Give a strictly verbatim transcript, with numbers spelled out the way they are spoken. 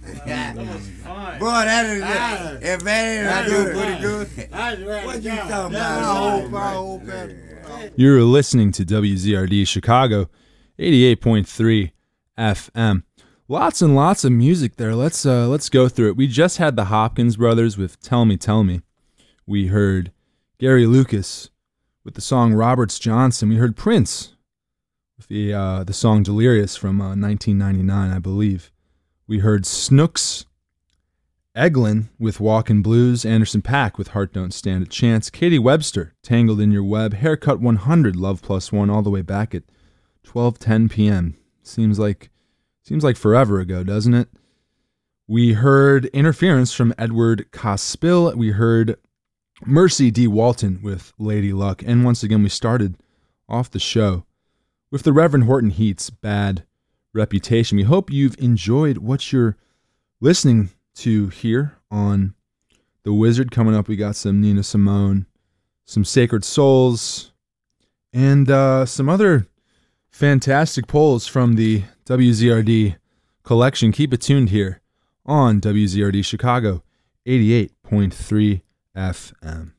Yeah. That was fun. Boy, that is Ah. good. If that ain't That good, was pretty fun. good. That's right. What you Yeah. talking That about? was I fun. hope, I hope that- You're listening to W Z R D Chicago, eighty-eight point three F M. Lots and lots of music there. Let's uh, let's go through it. We just had the Hopkins brothers with "Tell Me, Tell Me." We heard Gary Lucas with the song "Roberts Johnson." We heard Prince with the uh, the song "Delirious" from uh, nineteen ninety-nine, I believe. We heard Snooks Eglin with "Walkin' Blues." Anderson .Paak with "Heart Don't Stand a Chance." Katie Webster, "Tangled in Your Web." Haircut one hundred, "Love Plus One," all the way back at twelve ten p.m. Seems like seems like forever ago, doesn't it? We heard "Interference" from Edward Cospill. We heard Mercy D. Walton with "Lady Luck." And once again, we started off the show with the Reverend Horton Heat's "Bad Reputation." We hope you've enjoyed what you're listening to here on The Wizard. Coming up, we got some Nina Simone, some Sacred Souls, and uh, some other fantastic polls from the W Z R D collection. Keep it tuned here on W Z R D Chicago, eighty-eight point three F M.